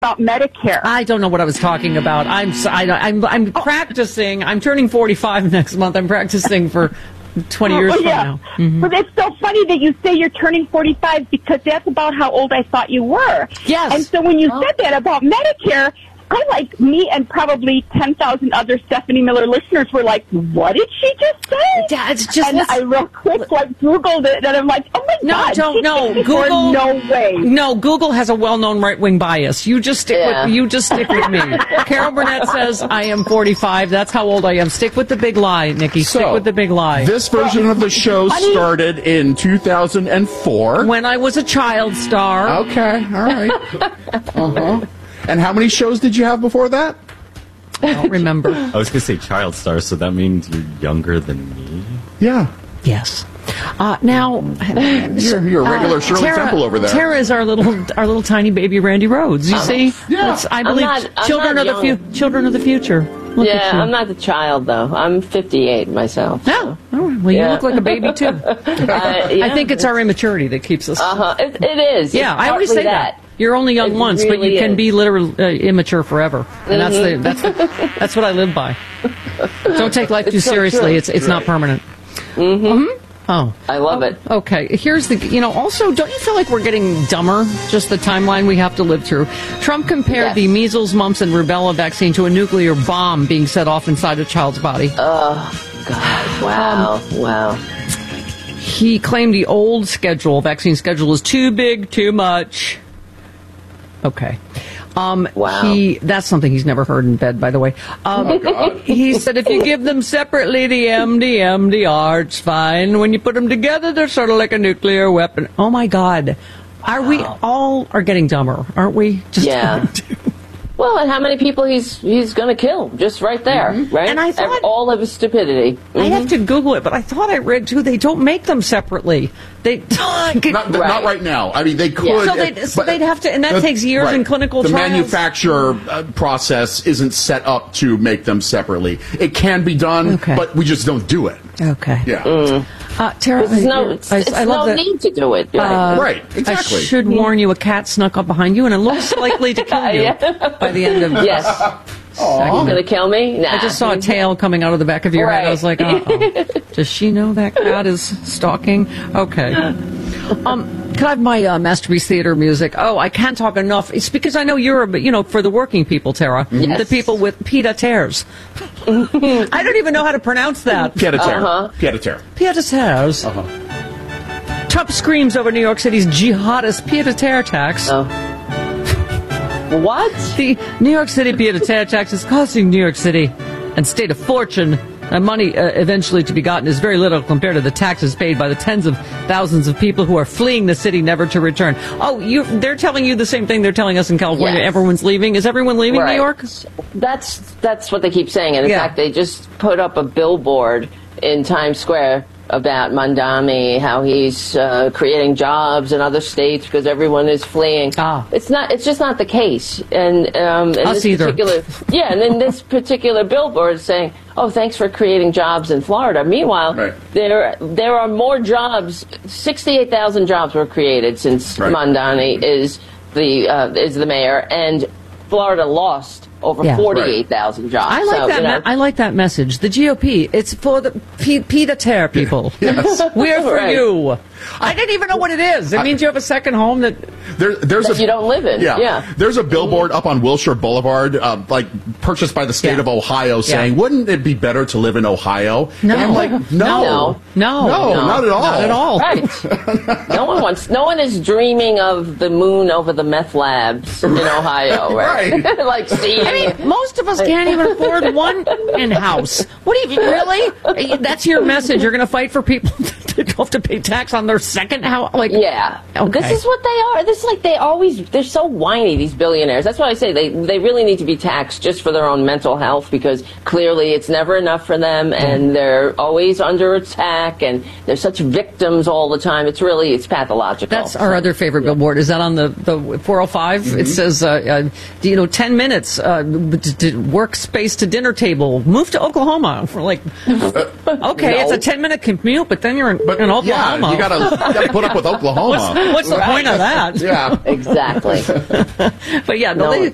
about Medicare. I don't know what I was talking about. I'm practicing. I'm turning 45 next month. I'm practicing for 20 years from now. Mm-hmm. But it's so funny that you say you're turning 45 because that's about how old I thought you were. Yes. And so when you said that about Medicare, I, like me and probably 10,000 other Stephanie Miller listeners, were like, what did she just say? Yeah, it's just, and I real quick Googled it, and I'm like, oh my God. No, Google. No way. No, Google has a well-known right-wing bias. You just stick with me. Carol Burnett says I am 45. That's how old I am. Stick with the big lie, Nikki. Stick with the big lie. This version of the show started in 2004. When I was a child star. Okay, all right. And how many shows did you have before that? I don't remember. I was going to say child star, so that means you're younger than me? Yeah. Yes. Now, you're a regular Shirley Temple over there. Tara is our little tiny baby Randy Rhodes. You see? Yeah. I believe children of the future. Look at you. I'm not the child, though. I'm 58 myself. So. Oh, well, you look like a baby, too. I think it's our immaturity that keeps us. It is. Yeah, I always say that. You're only young once, but you can be literally immature forever, and that's what I live by. Don't take life too seriously. It's not permanent. Oh, I love it. Okay, here's also, don't you feel like we're getting dumber, just the timeline we have to live through? Trump compared the measles, mumps, and rubella vaccine to a nuclear bomb being set off inside a child's body. Oh, God. Wow. He claimed the old vaccine schedule is too big, too much. Okay. Wow. That's something he's never heard in bed, by the way. Oh, God. He said if you give them separately, the MDR, it's fine. When you put them together, they're sort of like a nuclear weapon. Oh, my God. We all are getting dumber, aren't we? Well, and how many people he's going to kill just right there, right? And I thought all of his stupidity. I have to Google it, but I thought I read too. They don't make them separately. Not right now. I mean, they could. So they'd have to, and that takes years in clinical trials. The manufacturer process isn't set up to make them separately. It can be done, but we just don't do it. Okay. Yeah. Tara, there's no need to do it. Right, exactly. I should warn you, a cat snuck up behind you and it looks likely to kill you by the end of Yes. He's going to kill me? Nah. I just saw a tail coming out of the back of your head. I was like, does she know that cat is stalking? Okay. Can I have my Masterpiece Theater music? Oh, I can't talk enough. It's because I know you're, for the working people, Tara. Yes. The people with pied-à-terres. I don't even know how to pronounce that. Pied-à-terre. Pied-à-terre. Pied-à-terres. Trump screams over New York City's jihadist pied-à-terre tax. What? The New York City pied-à-terre tax is costing New York City and state a fortune. Money eventually to be gotten is very little compared to the taxes paid by the tens of thousands of people who are fleeing the city never to return. Oh, they're telling you the same thing they're telling us in California. Yes. Everyone's leaving. Is everyone leaving New York? That's what they keep saying. And in fact, they just put up a billboard in Times Square about Mandami, how he's creating jobs in other states because everyone is fleeing. It's just not the case. And us either. And then this particular billboard is saying, "Oh, thanks for creating jobs in Florida." Meanwhile, there are more jobs. 68,000 jobs were created since Mandani is the mayor, and Florida lost over 48,000 jobs. I like that. I like that message. The GOP. It's for the pied-à-terre people. Yes. We're for you. I didn't even know what it is. It means you have a second home that you don't live in. Yeah. There's a billboard up on Wilshire Boulevard, purchased by the state of Ohio, saying, "Wouldn't it be better to live in Ohio?" No. And I'm like, no, not at all. Not at all. Right. No one is dreaming of the moon over the meth labs in Ohio, right? Like, see. I mean, most of us can't even afford one in-house. What do you really? That's your message. You're going to fight for people that have to pay tax on their second house? Okay. This is what they are. This is like they're so whiny, these billionaires. That's why I say they really need to be taxed just for their own mental health, because clearly it's never enough for them, and they're always under attack, and they're such victims all the time. It's pathological. That's our other favorite billboard. Is that on the 405? Mm-hmm. It says, 10 minutes, workspace to dinner table. Move to Oklahoma. We're like, okay, it's a 10-minute commute, but then you're in Oklahoma. Yeah, you gotta put up with Oklahoma. What's the point of that? Yeah, exactly. But